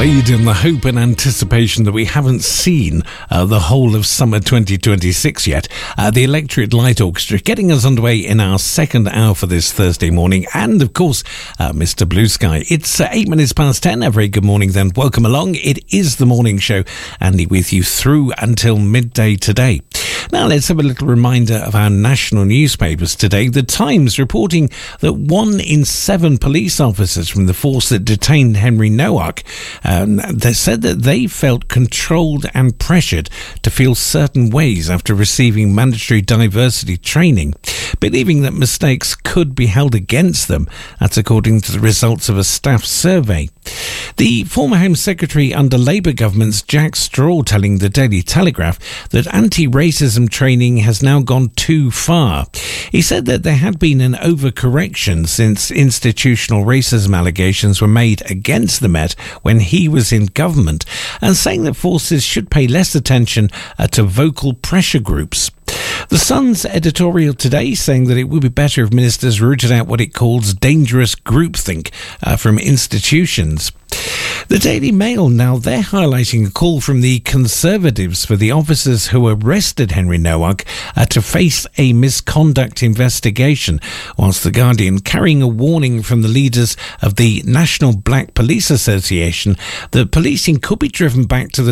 played in the hope and anticipation that we haven't seen the whole of summer 2026 yet. The Electric Light Orchestra getting us underway in our second hour for this Thursday morning. And, of course, Mr. Blue Sky. It's 8 minutes past 10. A very good morning then. Welcome along. It is the morning show. Andy with you through until midday today. Now let's have a little reminder of our national newspapers today. The Times reporting that 1 in 7 police officers from the force that detained Henry Nowak, they said that they felt controlled and pressured to feel certain ways after receiving mandatory diversity training, believing that mistakes could be held against them. That's according to the results of a staff survey. The former Home Secretary under Labour government's Jack Straw telling the Daily Telegraph that anti-racism training has now gone too far. He said that there had been an overcorrection since institutional racism allegations were made against the Met when he was in government, and saying that forces should pay less attention to vocal pressure groups. The Sun's editorial today saying that it would be better if ministers rooted out what it calls dangerous groupthink from institutions. The Daily Mail now, they're highlighting a call from the Conservatives for the officers who arrested Henry Nowak to face a misconduct investigation, whilst The Guardian carrying a warning from the leaders of the National Black Police Association that policing could be driven back to the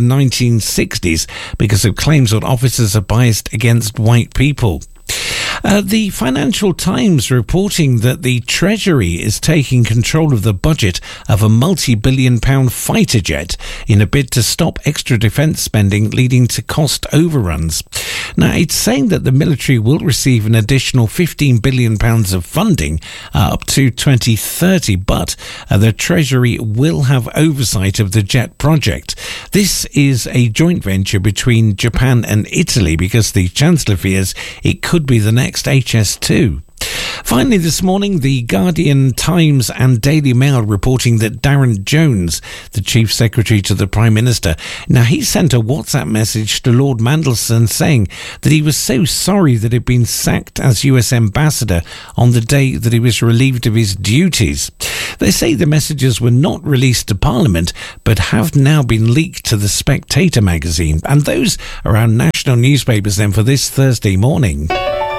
1960s because of claims that officers are biased against white people. The Financial Times reporting that the Treasury is taking control of the budget of a multi-billion-pound fighter jet in a bid to stop extra defence spending leading to cost overruns. Now, it's saying that the military will receive an additional £15 billion of funding up to 2030, but the Treasury will have oversight of the jet project. This is a joint venture between Japan and Italy because the Chancellor fears it could be the next HS2. Finally, this morning, The Guardian, Times and Daily Mail reporting that Darren Jones, the Chief Secretary to the Prime Minister, now he sent a WhatsApp message to Lord Mandelson saying that he was so sorry that he'd been sacked as US Ambassador on the day that he was relieved of his duties. They say the messages were not released to Parliament, but have now been leaked to The Spectator magazine. And those are our national newspapers then for this Thursday morning.